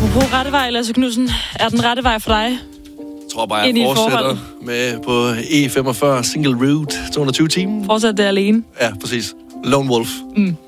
Apropos rette vej, Lasse Knudsen. Er den rette vej for dig? Jeg tror bare, jeg fortsætter med på E45 Single Route 220 timer. Fortsæt det alene. Ja, præcis. Lone Wolf. Mm.